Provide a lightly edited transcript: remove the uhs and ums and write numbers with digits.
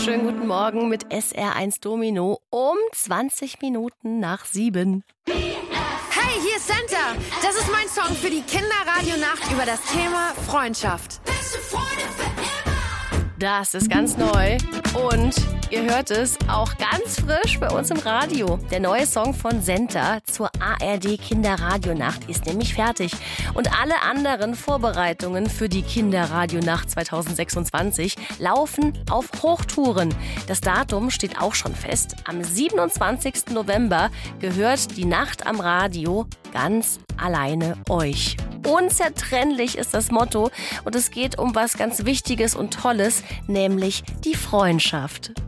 Schönen guten Morgen mit SR1 Domino um 20 Minuten nach 7. Hey, hier ist Santa. Das ist mein Song für die Kinderradionacht über das Thema Freundschaft. Beste Freunde für immer. Das ist ganz neu und ihr hört es auch ganz frisch bei uns im Radio. Der neue Song von Senta zur ARD Kinderradionacht ist nämlich fertig. Und alle anderen Vorbereitungen für die Kinderradionacht 2026 laufen auf Hochtouren. Das Datum steht auch schon fest. Am 27. November gehört die Nacht am Radio ganz alleine euch. Unzertrennlich ist das Motto und es geht um was ganz Wichtiges und Tolles, nämlich die Freundschaft.